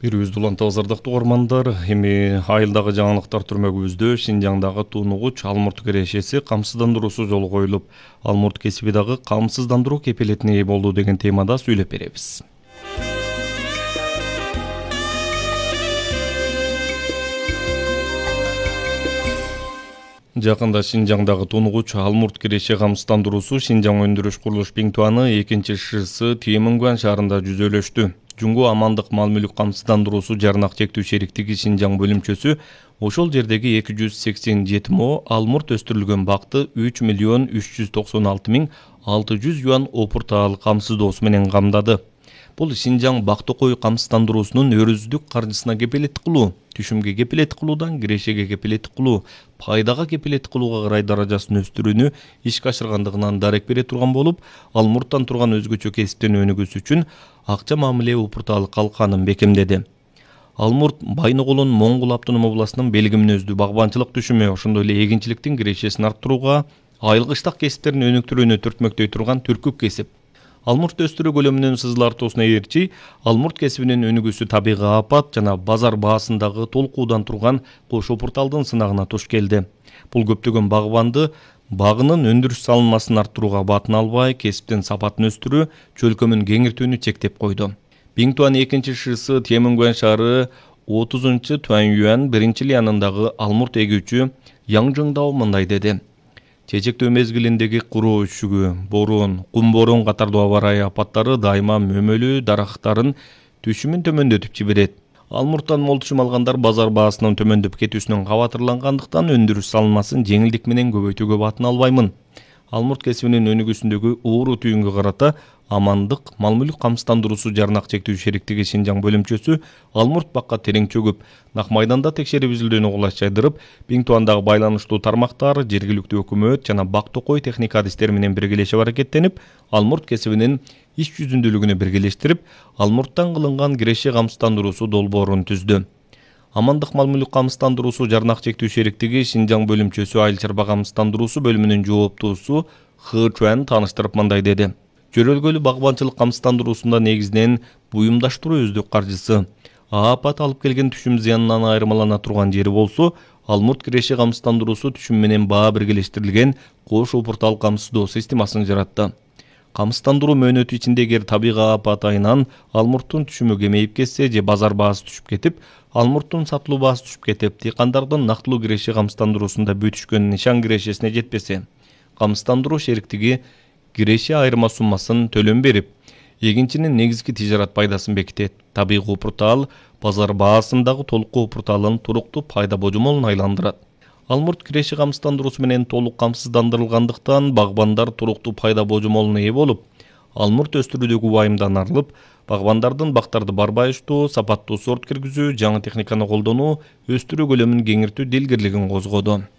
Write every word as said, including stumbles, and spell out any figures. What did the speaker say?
Үрүбүздү улантабыз ардактуу угармандар. Эми айылдагы жаңылыктар түрмөгүбүздө Шинжаңдагы тунугуч алмурт кирешеси камсыздандыруусу жолго коюлуп, алмурт кесиби дагы камсыздандыруу кепилетине ээ болду деген темада сүйлөп беребиз. Жакында Шинжаңдагы тунугуч алмурт киреше камсыздандыруусу Шинжаң өндүрүш курулуш Биңтуаны экинчи ШС Темингуан шаарында жүзөлөштү. Жуңгу амандык мал мүлк камсыздандыруусу жарнак чектүү шериктиги Шинжаң бөлүмчөсү ошол жердеги эки жүз сексен жети мо алмурт өстүрүлгөн бакты үч миллион үч жүз токсон алты миң алты жүз юан опуртаал камсыздоосу менен камдады. Бул Шинжаң бактыкой камсыздандыруусунун өрүздүк каржысына кепилеттик кылуу, түшүмгө кепилеттик кылуудан кирешеге кепилеттик кылуу, пайдага кепилеттик кылууга карай даражасын өстүрүүнү ишке ашыргандыгынан дарек бере турган болуп, алмурттан турган өзгөчө кесиптен өнүгүүсү үчүн акча мамиле опуртаал калканын бекемдеди. Алмурт Байноголун Моңгул автоном областынын Белги мүнөздүү багбанчылык түшүмү, ошондой эле эгинчиликтин кирешесин арттырууга, айыл кыштак кесиптерин өнүктүрүүнү түртмөктөй турган түркүк кесип. Алмурт өстүрүү көлөмүнүн сызыл артуусуна ээрчи, алмурт кесибинин өнүгүүсү табигый апат жана базар баасындагы толкуудан турган кош опуртаалдын сынагына туш келди. Бул көптөгөн багбанды багынын өндүрүш салынмасын арттырууга батын албай, кесиптин сапатын өстүрүү, чөлкөмүн кеңиртүүнү чектеп койду. Биңтуан экинчи ШС Темингуан шаары отузунчу Туанъюань биринчи лиянындагы алмурт эгүүчү Яң Жыңдау мындай деди. Чечектөө мезгилиндеги куроо үшүгү, боорон, кум боорон катардуу аба ырайы апаттары дайыма мөмөлүү дарактардын түшүмүн төмөндөтүп жиберет. Алмурттан мол түшүм алгандар базар баасынын төмөндөп кетүүсүнөн кабатырлангандыктан өндүрүш салынмасын жеңилдик менен көбөйтүүгө батын албаймын. Алмурт кесибинин өнүгүүсүндөгү ууру түйүнгө карата амандык мал мүлк камсыздандыруусу жарнак чектүү шериктиги Шинжаң бөлүмчөсү алмурт бакка терең чөгүп, нак майданда текшерип изилдөөнү кулаш жайдырып, Биңтуандагы байланыштуу тармактар, жергиликтүү өкмөт жана бактыкой техника адистери менен биргелешип аракеттенип, алмурт кесибинин иш жүзүндүүлүгүнү биргелештирип, алмурттан кылынган киреше камсыздандыруусу долбоорун түздү. Амандык мал мүлк камсыздандыруусу жарнак чектүү шериктиги Шинжаң бөлүмчөсү айыл чарба камсыздандыруусу бөлүмүнүн жооптуусу Хы Чуан тааныштырып мындай деди. Жөрөлгөлүү багбанчылык камсыздандыруусунда негизинен буюмдаштыруу өздүк каржысы. Апат алып келген түшүм зыянынан айырмалана турган жери болсо, алмурт киреше камсыздандыруусу түшүм менен баа биргелештирилген кош опуртаал камсыздоо системасын жаратты. Камсыздандыруу мөөнөтү ичинде эгер табигый апат айынан алмурттун түшүмү кемейип кетсе же базар баасы түшүп кетип, алмурттун сатылуу баасы түшүп кетип, дыйкандардын нактылуу киреше камсыздандыруусунда бүтүшкөн нишан кирешесине жетпесе, камсыздандыруу шериктиги киреше айырма суммасын төлөм берип, эгинчинин негизги тижарат пайдасын бекитет. Табигый опуртаал базар баасындагы толук опуртаалын туруктуу пайда божомолун айландырат. Алмурт киреше камсыздандыруусу менен толук камсыздандырылгандыктан багбандар туруктуу пайда божомолуна ээ болуп, алмурт өстүрүүдөгү убайымдан арылып, багбандардын бактарды барбайыштуу, сапаттуу сорт киргизүү, жаңы техниканы колдонуу, өстүрүү көлөмүн кеңиртүү дилгирлигин козгоду.